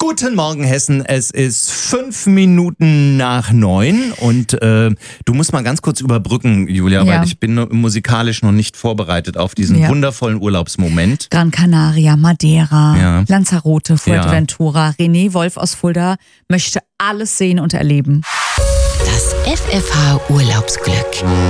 Guten Morgen, Hessen. Es ist 5 Minuten nach 9 und du musst mal ganz kurz überbrücken, Julia, weil ich bin musikalisch noch nicht vorbereitet auf diesen wundervollen Urlaubsmoment. Gran Canaria, Madeira, Lanzarote, Fuerteventura. René Wolf aus Fulda möchte alles sehen und erleben. Das FFH Urlaubsglück.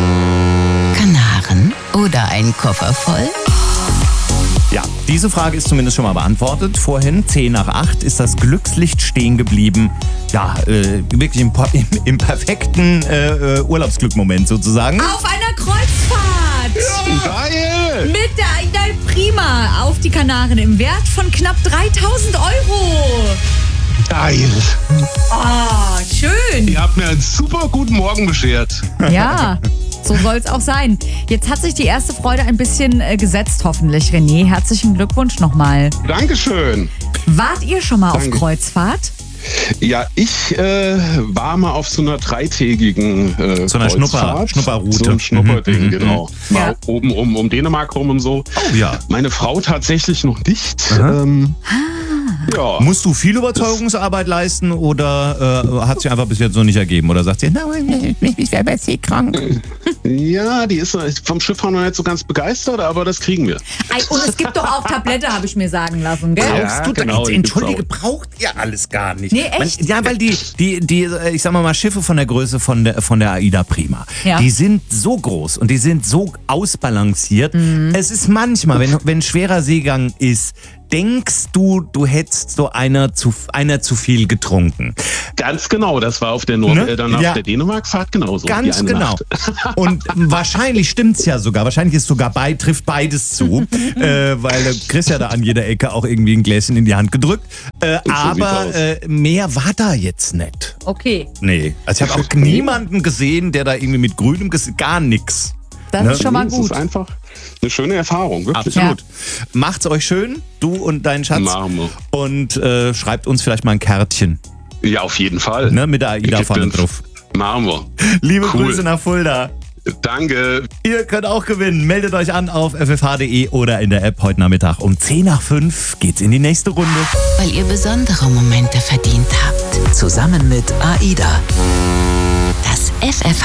Kanaren oder ein Koffer voll? Ja, diese Frage ist zumindest schon mal beantwortet. Vorhin, 10 nach 8, ist das Glückslicht stehen geblieben. Ja, wirklich im perfekten Urlaubsglück-Moment sozusagen. Auf einer Kreuzfahrt! Ja. Geil! Mit der AIDA Prima auf die Kanaren im Wert von knapp 3.000 Euro. Geil! Oh, schön! Ihr habt mir einen super guten Morgen beschert. Ja, so soll es auch sein. Jetzt hat sich die erste Freude ein bisschen gesetzt, hoffentlich. René, herzlichen Glückwunsch nochmal. Dankeschön. Wart ihr schon mal auf Kreuzfahrt? Ja, ich war mal auf so einer 3-tägigen so einer Schnupperroute. So ein Schnupperding, genau. Mal oben um Dänemark rum und so. Oh ja. Meine Frau tatsächlich noch nicht. Ja. Musst du viel Überzeugungsarbeit leisten oder hat sie einfach bis jetzt noch nicht ergeben? Oder sagt sie, nein, ich werde jetzt seekrank? Ja, die ist vom Schifffahren noch nicht so ganz begeistert, aber das kriegen wir. Und es gibt doch auch Tablette, habe ich mir sagen lassen, gell? Brauchst du genau, Entschuldige, braucht ihr alles gar nicht. Nee, echt? Ja, weil die ich sag mal, Schiffe von der Größe von der AIDA Prima, die sind so groß und die sind so ausbalanciert. Es ist manchmal, wenn schwerer Seegang ist, denkst du hättest so einer zu viel getrunken. Ganz genau, das war auf der der Dänemark-Fahrt genauso. Ganz genau. Und wahrscheinlich stimmt's ja sogar. Wahrscheinlich ist sogar trifft beides zu, weil du kriegst ja da an jeder Ecke auch irgendwie ein Gläschen in die Hand gedrückt. Aber mehr war da jetzt nicht. Okay. Nee, also ich habe auch niemanden gesehen, der da irgendwie mit grünem Gesicht, gar nix. Das ist schon mal gut. Das ist einfach eine schöne Erfahrung, wirklich. Absolut. Ja. Macht's euch schön, du und dein Schatz. Machen wir. Und schreibt uns vielleicht mal ein Kärtchen. Ja, auf jeden Fall. Ne, mit der AIDA vorne drauf. Machen wir. Liebe Grüße nach Fulda. Danke. Ihr könnt auch gewinnen. Meldet euch an auf ffh.de oder in der App heute Nachmittag. Um 10 nach 5 geht's in die nächste Runde. Weil ihr besondere Momente verdient habt. Zusammen mit AIDA. Das FFH